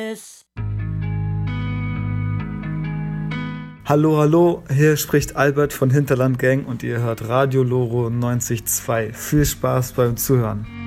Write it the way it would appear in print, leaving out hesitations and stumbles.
Hallo, hallo, hier spricht Albert von Hinterland Gang und ihr hört Radio Loro 90.2. Viel Spaß beim Zuhören.